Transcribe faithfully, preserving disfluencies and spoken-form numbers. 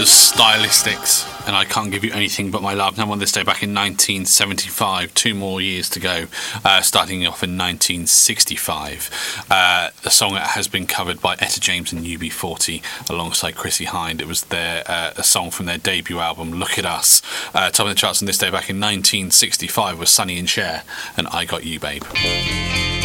The Stylistics, and I Can't Give You Anything But My Love. Number one this day back in nineteen seventy-five. Two more years to go, uh, starting off in nineteen sixty-five. Uh, the song has been covered by Etta James and U B forty alongside Chrissie Hynde. It was their uh, a song from their debut album, Look at Us. Uh, top of the charts on this day back in nineteen sixty-five was Sonny and Cher and I Got You, Babe.